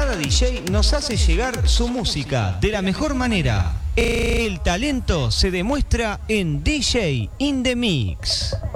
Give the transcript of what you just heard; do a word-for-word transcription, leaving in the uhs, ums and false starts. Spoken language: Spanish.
Cada D J nos hace llegar su música de la mejor manera. El talento se demuestra en D J in the Mix.